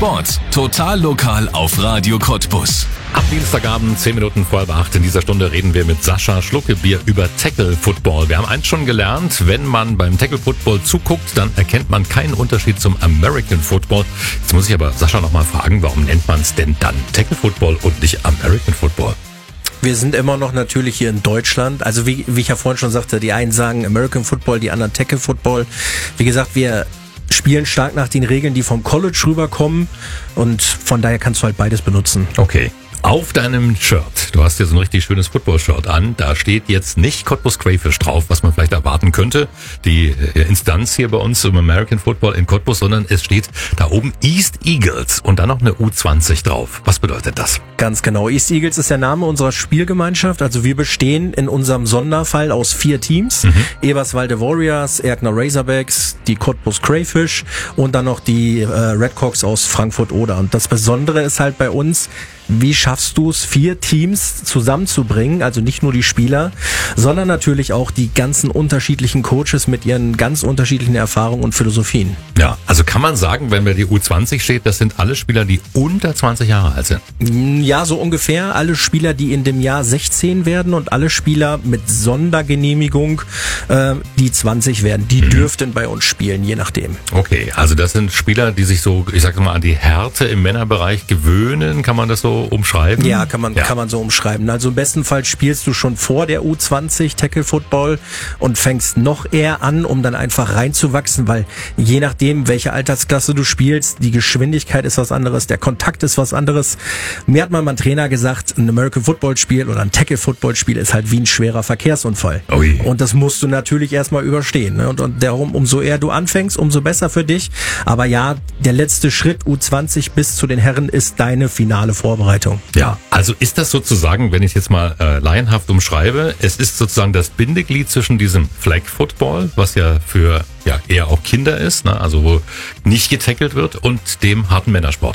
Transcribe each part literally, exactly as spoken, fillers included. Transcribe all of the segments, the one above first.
Sport. Total lokal auf Radio Cottbus. Am Dienstagabend, zehn Minuten vor halb acht. In dieser Stunde reden wir mit Sascha Schluckebier über Tackle Football. Wir haben eins schon gelernt, wenn man beim Tackle Football zuguckt, dann erkennt man keinen Unterschied zum American Football. Jetzt muss ich aber Sascha nochmal fragen, warum nennt man es denn dann Tackle Football und nicht American Football? Wir sind immer noch natürlich hier in Deutschland. Also wie, wie ich ja vorhin schon sagte, die einen sagen American Football, die anderen Tackle Football. Wie gesagt, wir spielen stark nach den Regeln, die vom College rüberkommen, und von daher kannst du halt beides benutzen. Okay. Auf deinem Shirt, du hast hier so ein richtig schönes Football-Shirt an, da steht jetzt nicht Cottbus Crayfish drauf, was man vielleicht erwarten könnte, die Instanz hier bei uns im American Football in Cottbus, sondern es steht da oben East Eagles und dann noch eine U zwanzig drauf. Was bedeutet das? Ganz genau. East Eagles ist der Name unserer Spielgemeinschaft. Also wir bestehen in unserem Sonderfall aus vier Teams. Mhm. Eberswalde Warriors, Erkner Razorbacks, die Cottbus Crayfish und dann noch die äh, Redcocks aus Frankfurt-Oder. Und das Besondere ist halt bei uns, wie schaffst du es, vier Teams zusammenzubringen, also nicht nur die Spieler, sondern natürlich auch die ganzen unterschiedlichen Coaches mit ihren ganz unterschiedlichen Erfahrungen und Philosophien. Ja, also kann man sagen, wenn bei die U zwanzig steht, das sind alle Spieler, die unter zwanzig Jahre alt sind? Ja, so ungefähr. Alle Spieler, die in dem Jahr sechzehn werden, und alle Spieler mit Sondergenehmigung, äh, die zwanzig werden, die mhm. dürften bei uns spielen, je nachdem. Okay, also das sind Spieler, die sich so, ich sag mal, an die Härte im Männerbereich gewöhnen, kann man das so umschreiben? Ja, kann man, ja. kann man so umschreiben. Also im besten Fall spielst du schon vor der U zwanzig Tackle Football und fängst noch eher an, um dann einfach reinzuwachsen, weil je nachdem, welche Altersklasse du spielst, die Geschwindigkeit ist was anderes, der Kontakt ist was anderes. Mir hat mal mein Trainer gesagt, ein American Football Spiel oder ein Tackle Football Spiel ist halt wie ein schwerer Verkehrsunfall. Ui. Und das musst du natürlich erstmal überstehen. Ne? Und, und darum, umso eher du anfängst, umso besser für dich. Aber ja, der letzte Schritt U zwanzig bis zu den Herren ist deine finale Vorbereitung. Ja, also ist das sozusagen, wenn ich jetzt mal äh, laienhaft umschreibe, es ist sozusagen das Bindeglied zwischen diesem Flag Football, was ja für ja eher auch Kinder ist, ne, also wo nicht getackelt wird, und dem harten Männersport.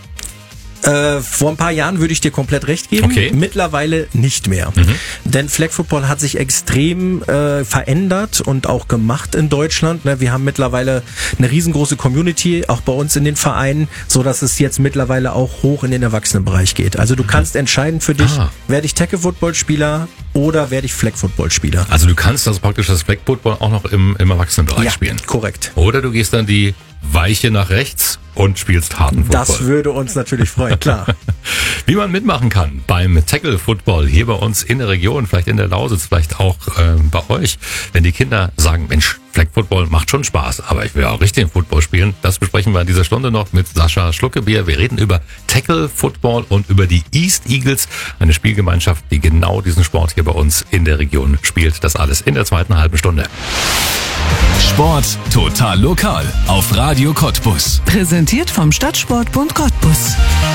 Äh, vor ein paar Jahren würde ich dir komplett recht geben. Okay. Mittlerweile nicht mehr. Mhm. Denn Flag Football hat sich extrem äh, verändert und auch gemacht in Deutschland. Ne, wir haben mittlerweile eine riesengroße Community, auch bei uns in den Vereinen, so dass es jetzt mittlerweile auch hoch in den Erwachsenenbereich geht. Also du kannst entscheiden für dich, ah. werde ich Tackle Football Spieler oder werde ich Flag Football Spieler. Also du kannst also praktisch das Flag Football auch noch im, im Erwachsenenbereich ja, spielen. Korrekt. Oder du gehst dann die Weiche nach rechts und spielst harten Football. Das würde uns natürlich freuen, klar. Wie man mitmachen kann beim Tackle Football hier bei uns in der Region, vielleicht in der Lausitz, vielleicht auch äh, bei euch, wenn die Kinder sagen, Mensch, Flag Football macht schon Spaß, aber ich will auch richtigen Football spielen. Das besprechen wir in dieser Stunde noch mit Sascha Schluckebier. Wir reden über Tackle Football und über die East Eagles, eine Spielgemeinschaft, die genau diesen Sport hier bei uns in der Region spielt. Das alles in der zweiten halben Stunde. Sport total lokal auf Radio Cottbus. Präsentiert vom Stadtsportbund Cottbus.